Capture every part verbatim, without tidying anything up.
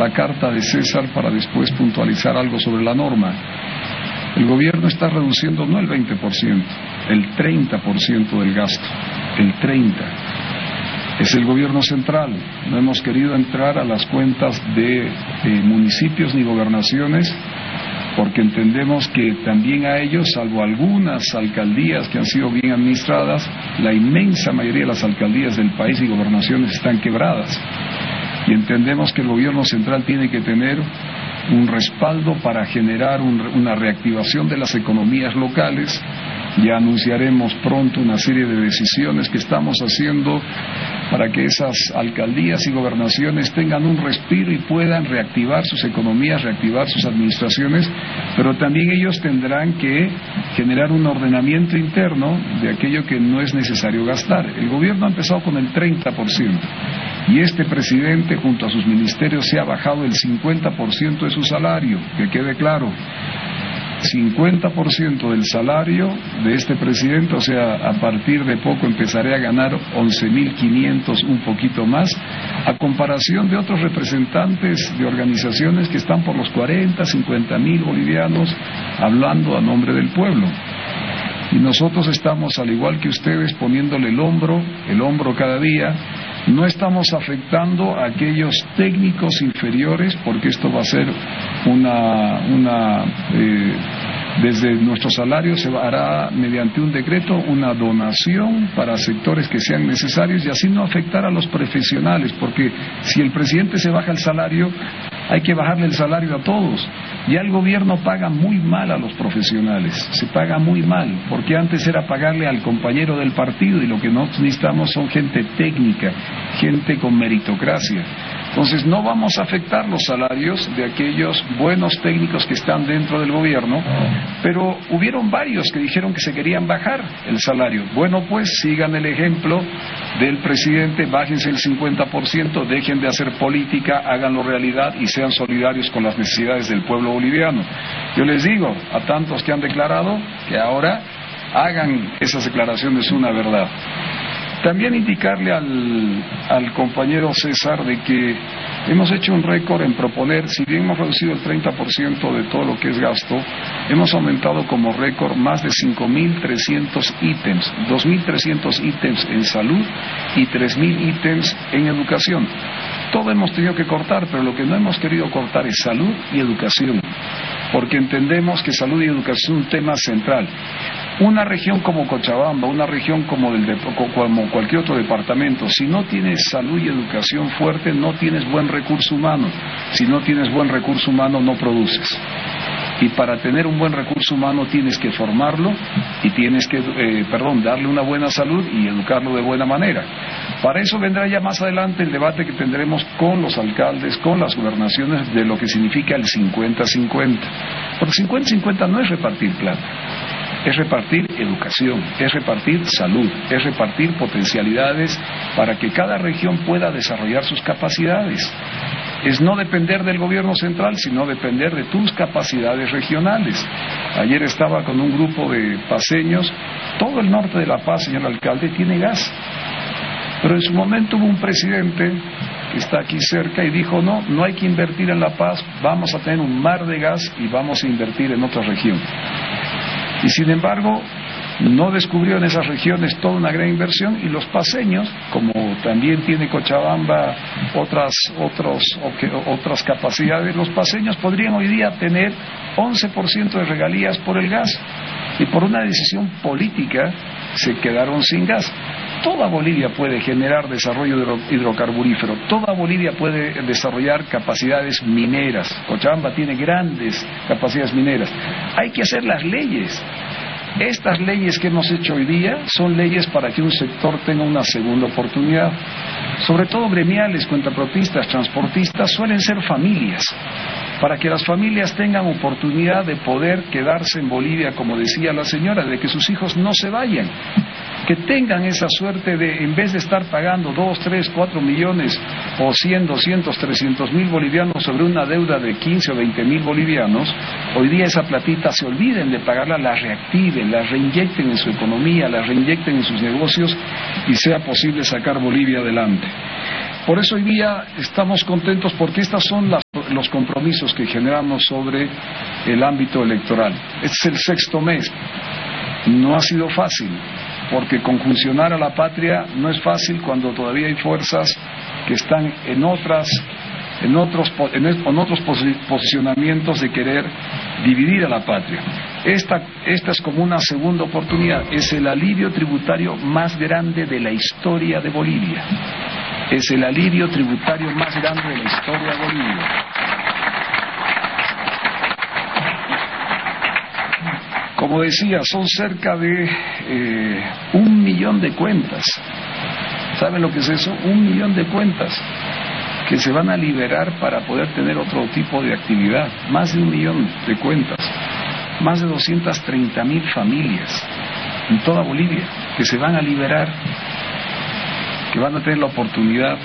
la carta de César para después puntualizar algo sobre la norma. El gobierno está reduciendo no el veinte por ciento, el treinta por ciento del gasto, el treinta por ciento. Es el gobierno central. No hemos querido entrar a las cuentas de eh, municipios ni gobernaciones, porque entendemos que también a ellos, salvo algunas alcaldías que han sido bien administradas, la inmensa mayoría de las alcaldías del país y gobernaciones están quebradas. Y entendemos que el gobierno central tiene que tener un respaldo para generar un, una reactivación de las economías locales. Ya anunciaremos pronto una serie de decisiones que estamos haciendo para que esas alcaldías y gobernaciones tengan un respiro y puedan reactivar sus economías, reactivar sus administraciones, pero también ellos tendrán que generar un ordenamiento interno de aquello que no es necesario gastar. El gobierno ha empezado con el treinta por ciento y este presidente junto a sus ministerios se ha bajado el cincuenta por ciento de su salario, que quede claro. cincuenta por ciento del salario de este presidente, o sea, a partir de poco empezaré a ganar once mil quinientos, un poquito más, a comparación de otros representantes de organizaciones que están por los cuarenta, cincuenta mil bolivianos hablando a nombre del pueblo. Y nosotros estamos, al igual que ustedes, poniéndole el hombro, el hombro cada día. No estamos afectando a aquellos técnicos inferiores, porque esto va a ser una, una eh, desde nuestro salario se hará mediante un decreto una donación para sectores que sean necesarios y así no afectar a los profesionales, porque si el presidente se baja el salario, hay que bajarle el salario a todos. Ya el gobierno paga muy mal a los profesionales, se paga muy mal, porque antes era pagarle al compañero del partido y lo que nosotros necesitamos son gente técnica, gente con meritocracia. Entonces no vamos a afectar los salarios de aquellos buenos técnicos que están dentro del gobierno, pero hubieron varios que dijeron que se querían bajar el salario. Bueno, pues sigan el ejemplo del presidente, bájense el cincuenta por ciento, dejen de hacer política, háganlo realidad y sean solidarios con las necesidades del pueblo boliviano. Yo les digo a tantos que han declarado que ahora hagan esas declaraciones una verdad. También indicarle al, al compañero César de que hemos hecho un récord en proponer, si bien hemos reducido el treinta por ciento de todo lo que es gasto, hemos aumentado como récord más de cinco mil trescientos ítems, dos mil trescientos ítems en salud y tres mil ítems en educación. Todo hemos tenido que cortar, pero lo que no hemos querido cortar es salud y educación, porque entendemos que salud y educación es un tema central. Una región como Cochabamba, una región como, del de, como cualquier otro departamento, si no tienes salud y educación fuerte, no tienes buen recurso humano. Si no tienes buen recurso humano, no produces. Y para tener un buen recurso humano tienes que formarlo y tienes que, eh, perdón, darle una buena salud y educarlo de buena manera. Para eso vendrá ya más adelante el debate que tendremos con los alcaldes, con las gobernaciones, de lo que significa el cincuenta cincuenta. Porque cincuenta cincuenta no es repartir plata. Es repartir educación, es repartir salud, es repartir potencialidades para que cada región pueda desarrollar sus capacidades. Es no depender del gobierno central, sino depender de tus capacidades regionales. Ayer estaba con un grupo de paceños. Todo el norte de La Paz, señor alcalde, tiene gas. Pero en su momento hubo un presidente que está aquí cerca y dijo, no, no hay que invertir en La Paz, vamos a tener un mar de gas y vamos a invertir en otra región. Y sin embargo, no descubrió en esas regiones toda una gran inversión y los paceños, como también tiene Cochabamba otras, otros, otras capacidades, los paceños podrían hoy día tener once por ciento de regalías por el gas y por una decisión política se quedaron sin gas. Toda Bolivia puede generar desarrollo hidrocarburífero, toda Bolivia puede desarrollar capacidades mineras. Cochabamba tiene grandes capacidades mineras. Hay que hacer las leyes. Estas leyes que hemos hecho hoy día son leyes para que un sector tenga una segunda oportunidad. Sobre todo gremiales, cuentapropistas, transportistas, suelen ser familias. Para que las familias tengan oportunidad de poder quedarse en Bolivia, como decía la señora, de que sus hijos no se vayan. Que tengan esa suerte de, en vez de estar pagando dos, tres, cuatro millones o cien, doscientos, trescientos mil bolivianos sobre una deuda de quince o veinte mil bolivianos, hoy día esa platita se olviden de pagarla, la reactiven, la reinyecten en su economía, la reinyecten en sus negocios y sea posible sacar Bolivia adelante. Por eso hoy día estamos contentos porque estas son las, los compromisos que generamos sobre el ámbito electoral. Este es el sexto mes. No ha sido fácil, porque conjuncionar a la patria no es fácil cuando todavía hay fuerzas que están en otras en otros en, en otros posicionamientos de querer dividir a la patria. Esta, esta es como una segunda oportunidad. Es el alivio tributario más grande de la historia de Bolivia. Es el alivio tributario más grande de la historia de Bolivia. Como decía, son cerca de eh, un millón de cuentas. ¿Saben lo que es eso? Un millón de cuentas que se van a liberar para poder tener otro tipo de actividad. Más de un millón de cuentas. Más de doscientas treinta mil familias en toda Bolivia que se van a liberar, que van a tener la oportunidad.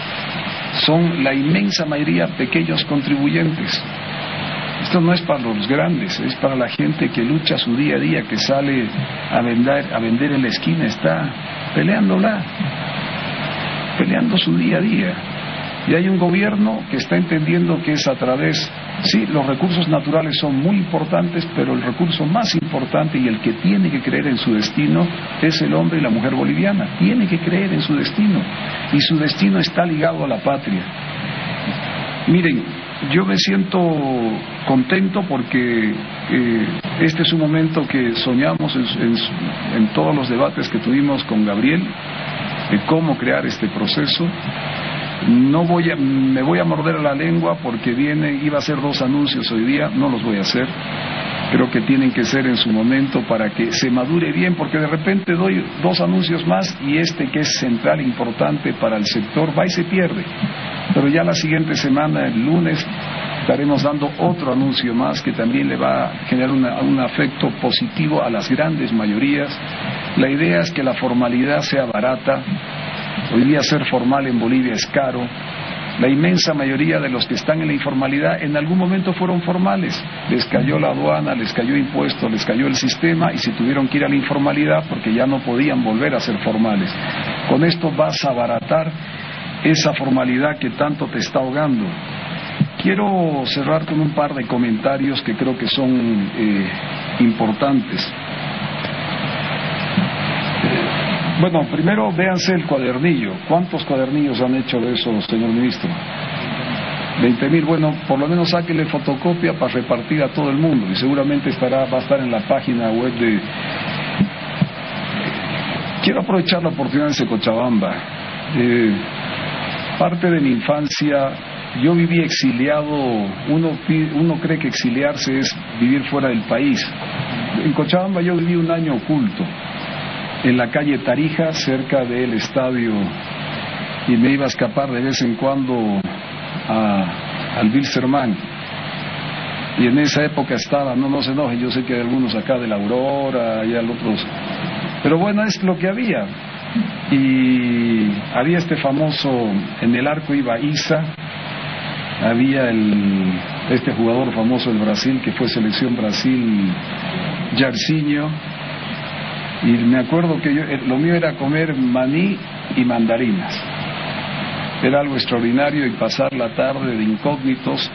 Son la inmensa mayoría pequeños contribuyentes. Esto no es para los grandes, es para la gente que lucha su día a día, que sale a vender, a vender en la esquina, está peleándola, peleando su día a día. Y hay un gobierno que está entendiendo que es a través, sí, los recursos naturales son muy importantes, pero el recurso más importante y el que tiene que creer en su destino es el hombre y la mujer boliviana. Tiene que creer en su destino, y su destino está ligado a la patria. Miren, yo me siento contento porque eh, este es un momento que soñamos en, en, en todos los debates que tuvimos con Gabriel, de cómo crear este proceso. No voy a, me voy a morder la lengua porque viene, iba a hacer dos anuncios hoy día, no los voy a hacer. Creo que tienen que ser en su momento para que se madure bien, porque de repente doy dos anuncios más y este que es central, importante para el sector, va y se pierde. Pero ya la siguiente semana, el lunes, estaremos dando otro anuncio más que también le va a generar una, un afecto positivo a las grandes mayorías. La idea es que la formalidad sea barata. Hoy día ser formal en Bolivia es caro. La inmensa mayoría de los que están en la informalidad en algún momento fueron formales. Les cayó la aduana, les cayó impuestos, les cayó el sistema y se tuvieron que ir a la informalidad porque ya no podían volver a ser formales. Con esto vas a abaratar esa formalidad que tanto te está ahogando. Quiero cerrar con un par de comentarios que creo que son eh, importantes. Bueno, primero véanse el cuadernillo. ¿Cuántos cuadernillos han hecho de eso, señor ministro? veinte mil. Bueno, por lo menos sáquenle fotocopia para repartir a todo el mundo y seguramente estará, va a estar en la página web de... Quiero aprovechar la oportunidad de Cochabamba. Eh, parte de mi infancia, yo viví exiliado. Uno, uno cree que exiliarse es vivir fuera del país. En Cochabamba yo viví un año oculto, en la calle Tarija, cerca del estadio, y me iba a escapar de vez en cuando a, al Bilzerman. Y en esa época estaba, no, no se enojen, yo sé que hay algunos acá de la Aurora y otros, pero bueno, es lo que había. Y había este famoso, en el arco iba Isa, había el, este jugador famoso del Brasil, que fue selección Brasil, Jairzinho. Y me acuerdo que yo, lo mío era comer maní y mandarinas. Era algo extraordinario, y pasar la tarde de incógnitos,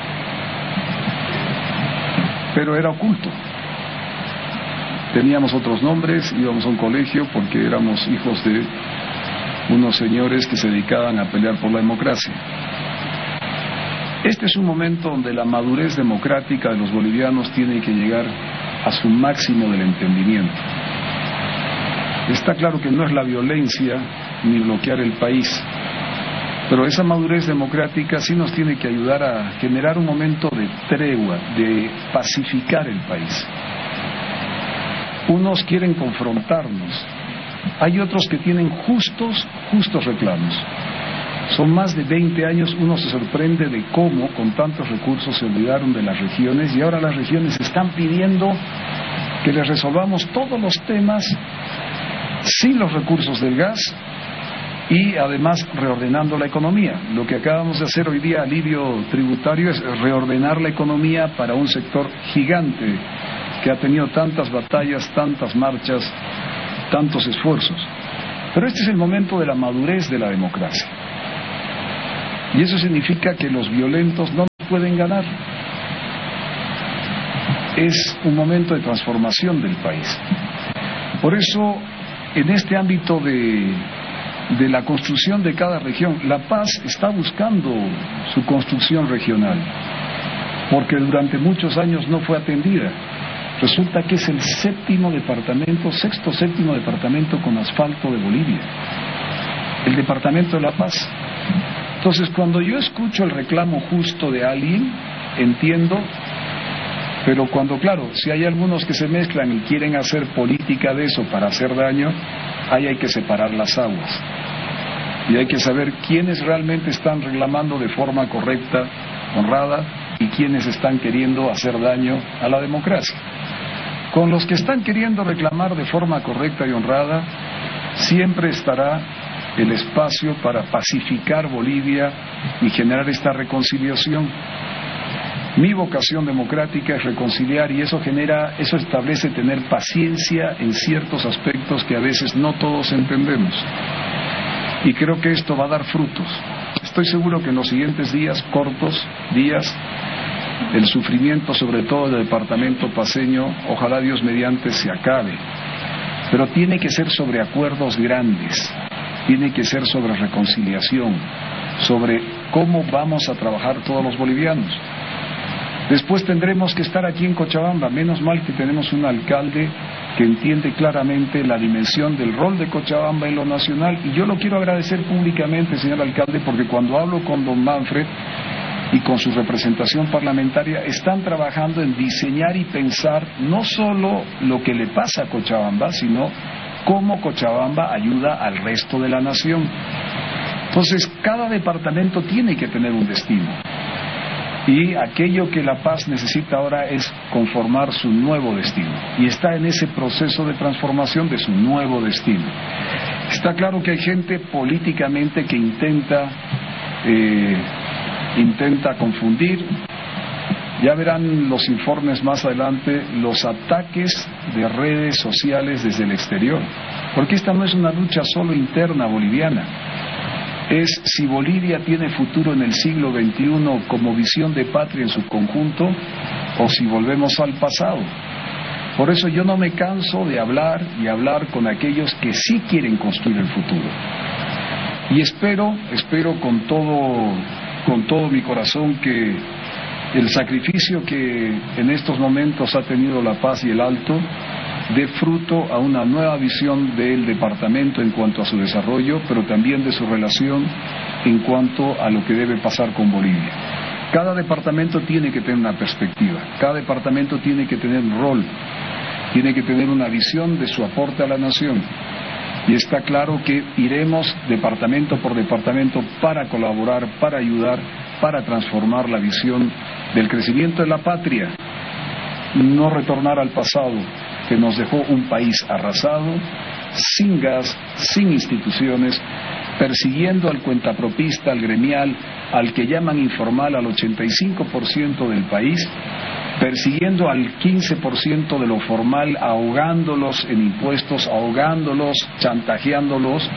pero era oculto. Teníamos otros nombres, íbamos a un colegio porque éramos hijos de unos señores que se dedicaban a pelear por la democracia. Este es un momento donde la madurez democrática de los bolivianos tiene que llegar a su máximo del entendimiento. Está claro que no es la violencia ni bloquear el país, pero esa madurez democrática sí nos tiene que ayudar a generar un momento de tregua, de pacificar el país. Unos quieren confrontarnos, hay otros que tienen justos, justos reclamos. Son más de veinte años, uno se sorprende de cómo con tantos recursos se olvidaron de las regiones, y ahora las regiones están pidiendo que les resolvamos todos los temas sin los recursos del gas, y además reordenando la economía. Lo que acabamos de hacer hoy día, alivio tributario, es reordenar la economía para un sector gigante que ha tenido tantas batallas, tantas marchas, tantos esfuerzos. Pero este es el momento de la madurez de la democracia, y eso significa que los violentos no pueden ganar. Es un momento de transformación del país. Por eso, en este ámbito de, de la construcción de cada región, La Paz está buscando su construcción regional, porque durante muchos años no fue atendida. Resulta que es el séptimo departamento, sexto séptimo departamento con asfalto de Bolivia, el departamento de La Paz. Entonces, cuando yo escucho el reclamo justo de alguien, entiendo, pero cuando, claro, si hay algunos que se mezclan y quieren hacer política de eso para hacer daño, ahí hay que separar las aguas. Y hay que saber quiénes realmente están reclamando de forma correcta, honrada, y quiénes están queriendo hacer daño a la democracia. Con los que están queriendo reclamar de forma correcta y honrada, siempre estará el espacio para pacificar Bolivia y generar esta reconciliación. Mi vocación democrática es reconciliar, y eso genera, eso establece tener paciencia en ciertos aspectos que a veces no todos entendemos. Y creo que esto va a dar frutos. Estoy seguro que en los siguientes días, cortos días, el sufrimiento, sobre todo del departamento paceño, ojalá Dios mediante se acabe. Pero tiene que ser sobre acuerdos grandes, tiene que ser sobre reconciliación, sobre cómo vamos a trabajar todos los bolivianos. Después tendremos que estar aquí en Cochabamba. Menos mal que tenemos un alcalde que entiende claramente la dimensión del rol de Cochabamba en lo nacional, y yo lo quiero agradecer públicamente, señor alcalde, porque cuando hablo con don Manfred y con su representación parlamentaria, están trabajando en diseñar y pensar no solo lo que le pasa a Cochabamba, sino cómo Cochabamba ayuda al resto de la nación. Entonces, cada departamento tiene que tener un destino. Y aquello que La Paz necesita ahora es conformar su nuevo destino. Y está en ese proceso de transformación de su nuevo destino. Está claro que hay gente políticamente que intenta, eh, intenta confundir. Ya verán los informes más adelante, los ataques de redes sociales desde el exterior. Porque esta no es una lucha solo interna boliviana. Es si Bolivia tiene futuro en el siglo veintiuno como visión de patria en su conjunto, o si volvemos al pasado. Por eso yo no me canso de hablar y hablar con aquellos que sí quieren construir el futuro. Y espero, espero con todo, con todo mi corazón que el sacrificio que en estos momentos ha tenido La Paz y el Alto dé fruto a una nueva visión del departamento en cuanto a su desarrollo, pero también de su relación en cuanto a lo que debe pasar con Bolivia. Cada departamento tiene que tener una perspectiva, cada departamento tiene que tener un rol, tiene que tener una visión de su aporte a la nación. Y está claro que iremos departamento por departamento para colaborar, para ayudar, para transformar la visión del crecimiento de la patria, no retornar al pasado, que nos dejó un país arrasado, sin gas, sin instituciones, persiguiendo al cuentapropista, al gremial, al que llaman informal, al ochenta y cinco por ciento del país, persiguiendo al quince por ciento de lo formal, ahogándolos en impuestos, ahogándolos, chantajeándolos.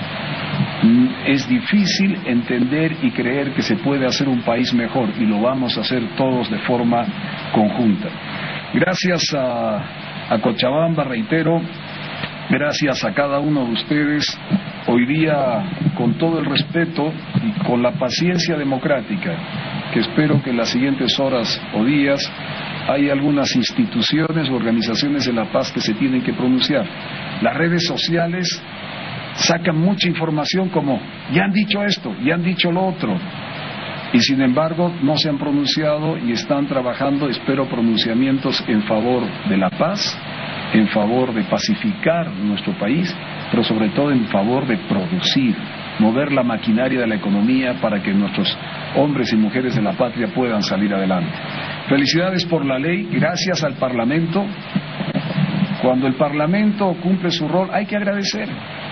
Es difícil entender y creer que se puede hacer un país mejor, y lo vamos a hacer todos de forma conjunta. Gracias a A Cochabamba, reitero, gracias a cada uno de ustedes. Hoy día, con todo el respeto y con la paciencia democrática, que espero que en las siguientes horas o días hay algunas instituciones o organizaciones de La Paz que se tienen que pronunciar. Las redes sociales sacan mucha información como, ya han dicho esto, ya han dicho lo otro, y sin embargo no se han pronunciado y están trabajando. Espero pronunciamientos en favor de la paz, en favor de pacificar nuestro país, pero sobre todo en favor de producir, mover la maquinaria de la economía para que nuestros hombres y mujeres de la patria puedan salir adelante. Felicidades por la ley, gracias al Parlamento. Cuando el Parlamento cumple su rol hay que agradecer.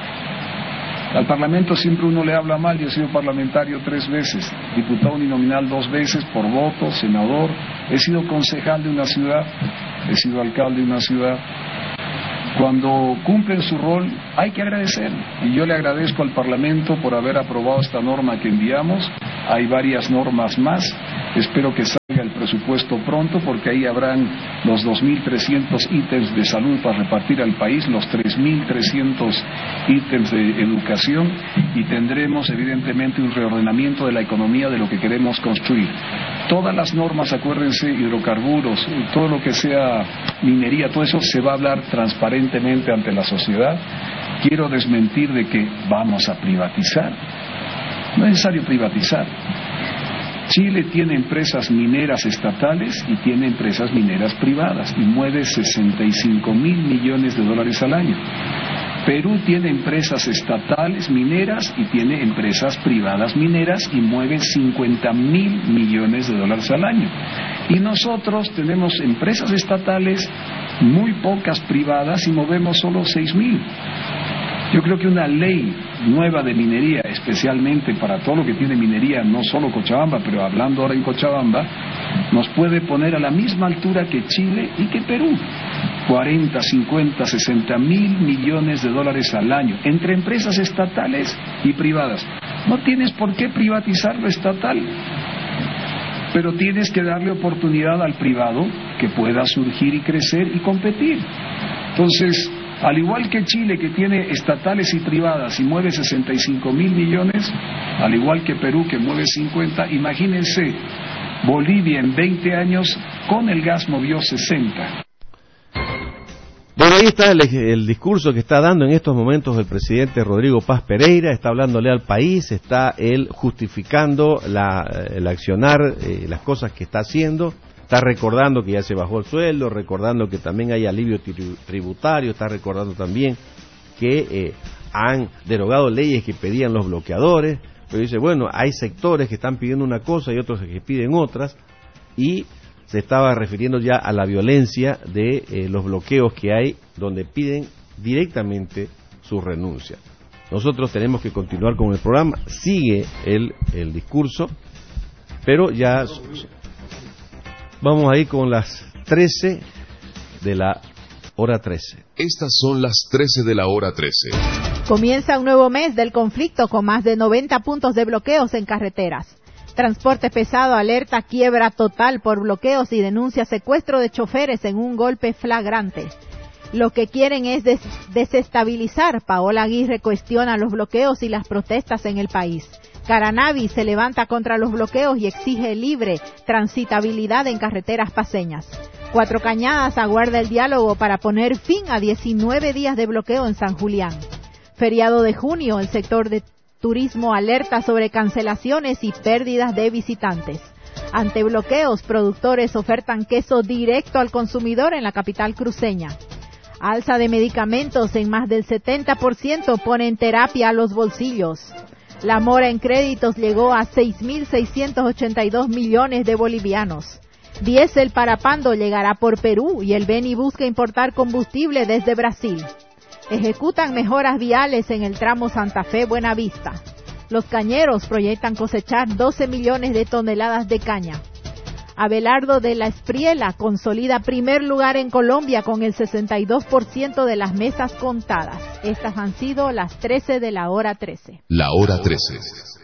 Al Parlamento siempre uno le habla mal. Yo he sido parlamentario tres veces, diputado uninominal dos veces por voto, senador, he sido concejal de una ciudad, he sido alcalde de una ciudad. Cuando cumplen su rol hay que agradecer, y yo le agradezco al Parlamento por haber aprobado esta norma que enviamos. Hay varias normas más, espero que salgan presupuesto pronto, porque ahí habrán los dos mil trescientos ítems de salud para repartir al país, los tres mil trescientos ítems de educación, y tendremos evidentemente un reordenamiento de la economía de lo que queremos construir. Todas las normas, acuérdense, hidrocarburos, todo lo que sea minería, todo eso se va a hablar transparentemente ante la sociedad. Quiero desmentir de que vamos a privatizar. No es necesario privatizar. Chile tiene empresas mineras estatales y tiene empresas mineras privadas y mueve sesenta y cinco mil millones de dólares al año. Perú tiene empresas estatales mineras y tiene empresas privadas mineras y mueve cincuenta mil millones de dólares al año. Y nosotros tenemos empresas estatales, muy pocas privadas, y movemos solo seis mil. Yo creo que una ley nueva de minería, especialmente para todo lo que tiene minería, no solo Cochabamba, pero hablando ahora en Cochabamba, nos puede poner a la misma altura que Chile y que Perú. cuarenta, cincuenta, sesenta mil millones de dólares al año, entre empresas estatales y privadas. No tienes por qué privatizar lo estatal, pero tienes que darle oportunidad al privado que pueda surgir y crecer y competir. Entonces, al igual que Chile, que tiene estatales y privadas y mueve sesenta y cinco mil millones, al igual que Perú, que mueve cincuenta, imagínense, Bolivia en veinte años con el gas movió sesenta. Bueno, ahí está el, el discurso que está dando en estos momentos el presidente Rodrigo Paz Pereira. Está hablándole al país, está él justificando la, el accionar, eh, las cosas que está haciendo. Está recordando que ya se bajó el sueldo, recordando que también hay alivio tributario, está recordando también que eh, han derogado leyes que pedían los bloqueadores, pero dice, bueno, hay sectores que están pidiendo una cosa y otros que piden otras, y se estaba refiriendo ya a la violencia de eh, los bloqueos que hay, donde piden directamente su renuncia. Nosotros tenemos que continuar con el programa, sigue el, el discurso, pero ya... Vamos a ir con las trece de la hora trece. Estas son las trece de la hora trece. Comienza un nuevo mes del conflicto con más de noventa puntos de bloqueos en carreteras. Transporte pesado alerta quiebra total por bloqueos y denuncia secuestro de choferes en un golpe flagrante. Lo que quieren es des- desestabilizar. Paola Aguirre cuestiona los bloqueos y las protestas en el país. Caranavi se levanta contra los bloqueos y exige libre transitabilidad en carreteras paceñas. Cuatro Cañadas aguarda el diálogo para poner fin a diecinueve días de bloqueo en San Julián. Feriado de junio, el sector de turismo alerta sobre cancelaciones y pérdidas de visitantes. Ante bloqueos, productores ofertan queso directo al consumidor en la capital cruceña. Alza de medicamentos en más del setenta por ciento pone en terapia a los bolsillos. La mora en créditos llegó a seis mil seiscientos ochenta y dos millones de bolivianos. Diésel para Pando llegará por Perú y el Beni busca importar combustible desde Brasil. Ejecutan mejoras viales en el tramo Santa Fe-Buenavista. Los cañeros proyectan cosechar doce millones de toneladas de caña. Abelardo de la Espriela consolida primer lugar en Colombia con el sesenta y dos por ciento de las mesas contadas. Estas han sido las trece de la hora trece. La hora trece.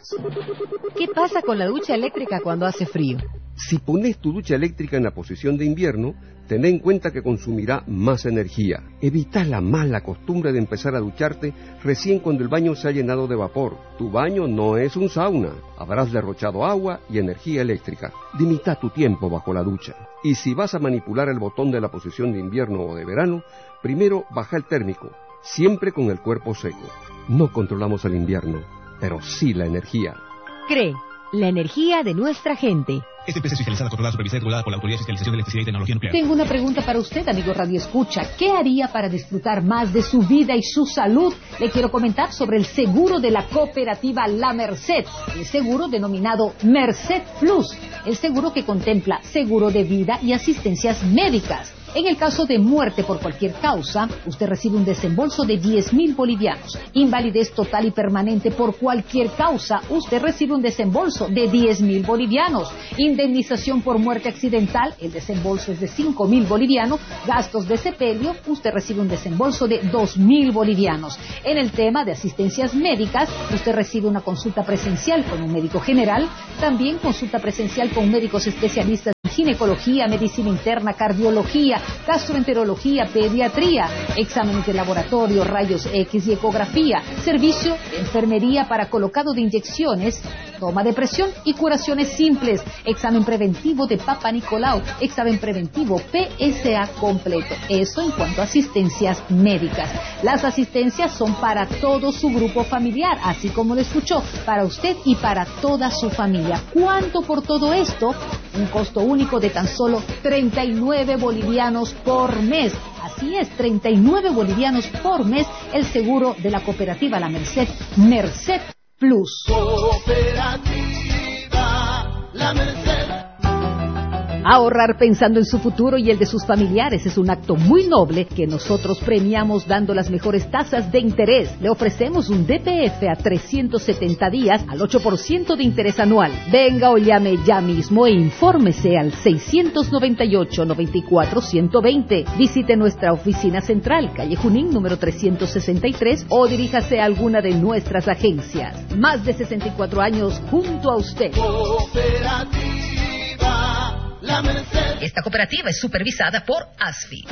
¿Qué pasa con la ducha eléctrica cuando hace frío? Si pones tu ducha eléctrica en la posición de invierno, ten en cuenta que consumirá más energía. Evita la mala costumbre de empezar a ducharte recién cuando el baño se ha llenado de vapor. Tu baño no es un sauna. Habrás derrochado agua y energía eléctrica. Limita tu tiempo bajo la ducha. Y si vas a manipular el botón de la posición de invierno o de verano, primero baja el térmico, siempre con el cuerpo seco. No controlamos el invierno, pero sí la energía. CRE, la energía de nuestra gente. Esta empresa es fiscalizada, controlada, supervisada y regulada por la Autoridad de Fiscalización de Electricidad y Tecnología Nuclear. Tengo una pregunta para usted, amigo Radio Escucha. ¿Qué haría para disfrutar más de su vida y su salud? Le quiero comentar sobre el seguro de la cooperativa La Merced, el seguro denominado Merced Plus, el seguro que contempla seguro de vida y asistencias médicas. En el caso de muerte por cualquier causa, usted recibe un desembolso de diez mil bolivianos. Invalidez total y permanente por cualquier causa, usted recibe un desembolso de diez mil bolivianos. Indemnización por muerte accidental, el desembolso es de cinco mil bolivianos. Gastos de sepelio, usted recibe un desembolso de dos mil bolivianos. En el tema de asistencias médicas, usted recibe una consulta presencial con un médico general, también consulta presencial con médicos especialistas ginecología, medicina interna, cardiología, gastroenterología, pediatría, exámenes de laboratorio, rayos X y ecografía, servicio de enfermería para colocado de inyecciones, toma de presión y curaciones simples, examen preventivo de Papa Nicolau, examen preventivo P S A completo. Eso en cuanto a asistencias médicas. Las asistencias son para todo su grupo familiar, así como lo escuchó, para usted y para toda su familia. ¿Cuánto por todo esto? Un costo único de tan solo treinta y nueve bolivianos por mes. Así es, treinta y nueve bolivianos por mes el seguro de la cooperativa La Merced, Merced Plus. Cooperativa La Merced. Ahorrar pensando en su futuro y el de sus familiares es un acto muy noble que nosotros premiamos dando las mejores tasas de interés. Le ofrecemos un D P F a trescientos setenta días al ocho por ciento de interés anual. Venga o llame ya mismo e infórmese al seiscientos noventa y ocho, noventa y cuatro, ciento veinte. Visite nuestra oficina central, calle Junín, número trescientos sesenta y tres, o diríjase a alguna de nuestras agencias. Más de sesenta y cuatro años junto a usted. La Merced. Esta cooperativa es supervisada por A S F I.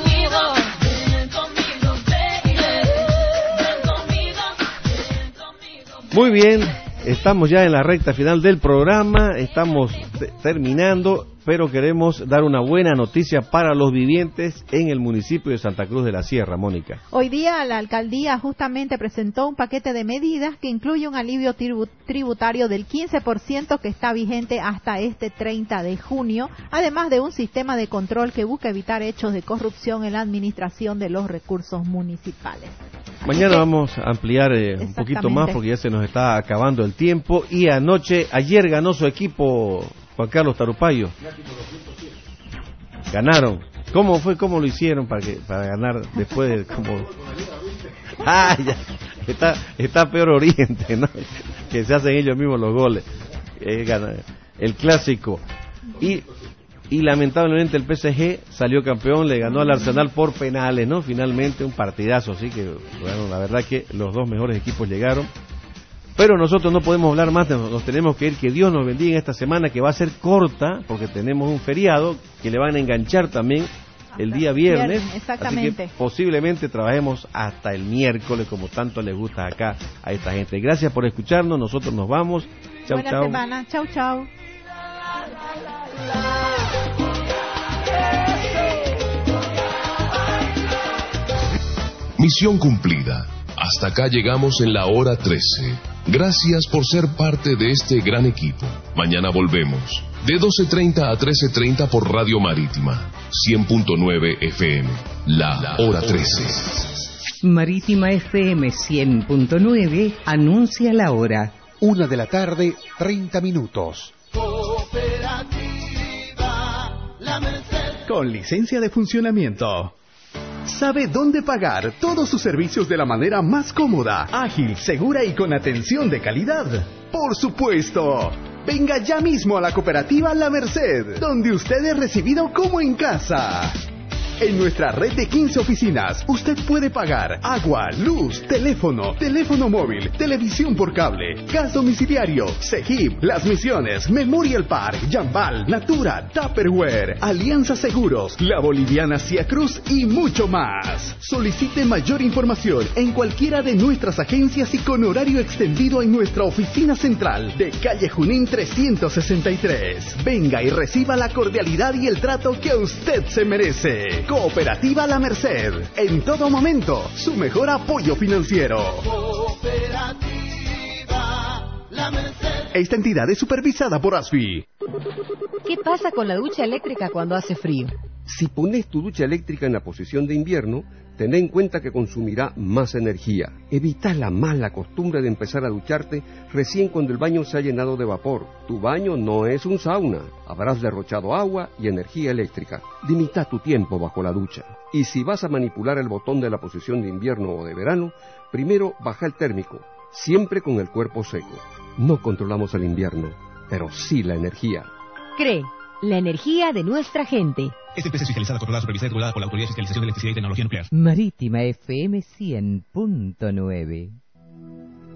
Muy bien, estamos ya en la recta final del programa, estamos te- terminando, pero queremos dar una buena noticia para los vivientes en el municipio de Santa Cruz de la Sierra, Mónica. Hoy día la alcaldía justamente presentó un paquete de medidas que incluye un alivio tribu- tributario del quince por ciento que está vigente hasta este treinta de junio, además de un sistema de control que busca evitar hechos de corrupción en la administración de los recursos municipales. Mañana vamos a ampliar eh, un poquito más porque ya se nos está acabando el tiempo. Y anoche, ayer ganó su equipo, Juan Carlos Tarupayo. Ganaron. ¿Cómo fue? ¿Cómo lo hicieron para que para ganar después de como... Ah, ya. Está, está peor Oriente, ¿no? Que se hacen ellos mismos los goles. Eh, gana, el clásico. Y... Y lamentablemente el P S G salió campeón, le ganó al Arsenal por penales, ¿no? Finalmente un partidazo, así que, bueno, la verdad que los dos mejores equipos llegaron. Pero nosotros no podemos hablar más, nos tenemos que ir, que Dios nos bendiga en esta semana, que va a ser corta, porque tenemos un feriado, que le van a enganchar también el día viernes. Viernes, exactamente. Así que posiblemente trabajemos hasta el miércoles, como tanto les gusta acá a esta gente. Gracias por escucharnos, nosotros nos vamos. Chau, Buena chau. semana, chau, chau. Misión cumplida. Hasta acá llegamos en la hora trece. Gracias por ser parte de este gran equipo. Mañana volvemos. De doce treinta a trece treinta por Radio Marítima. cien punto nueve F M. La hora trece. Marítima F M cien punto nueve anuncia la hora. Una de la tarde, treinta minutos. Cooperativa La Merced. Con licencia de funcionamiento. Sabe dónde pagar todos sus servicios de la manera más cómoda, ágil, segura y con atención de calidad. ¡Por supuesto! Venga ya mismo a la cooperativa La Merced, donde usted es recibido como en casa. En nuestra red de quince oficinas, usted puede pagar agua, luz, teléfono, teléfono móvil, televisión por cable, gas domiciliario, Segip, Las Misiones, Memorial Park, Jambal, Natura, Tupperware, Alianza Seguros, La Boliviana Cia Cruz y mucho más. Solicite mayor información en cualquiera de nuestras agencias y con horario extendido en nuestra oficina central de calle Junín trescientos sesenta y tres. Venga y reciba la cordialidad y el trato que usted se merece. Cooperativa La Merced, en todo momento, su mejor apoyo financiero. Cooperativa La Merced. Esta entidad es supervisada por A S F I. ¿Qué pasa con la ducha eléctrica cuando hace frío? Si pones tu ducha eléctrica en la posición de invierno, ten en cuenta que consumirá más energía. Evita la mala costumbre de empezar a ducharte recién cuando el baño se ha llenado de vapor. Tu baño no es un sauna. Habrás derrochado agua y energía eléctrica. Limita tu tiempo bajo la ducha. Y si vas a manipular el botón de la posición de invierno o de verano, primero baja el térmico, siempre con el cuerpo seco. No controlamos el invierno, pero sí la energía. CRE, la energía de nuestra gente. Esta empresa es fiscalizada, controlada, supervisada y regulada por la Autoridad de Fiscalización de Electricidad y Tecnología Nuclear. Marítima F M cien punto nueve.